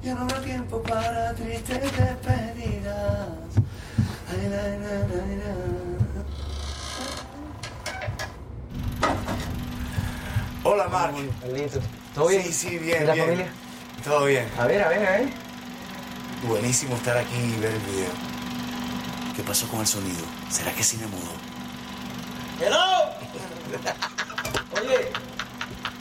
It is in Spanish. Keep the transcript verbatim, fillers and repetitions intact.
Ya no habrá tiempo para tristes despedidas. Ay, la, la, la, la. Hola, Marc. ¿Todo bien? Sí, sí, bien, ¿Y la bien. familia? Todo bien. A ver, a ver, a ver. Buenísimo estar aquí y ver el video. ¿Qué pasó con el sonido? ¿Será que sí me mudó? ¡Hello! Oye,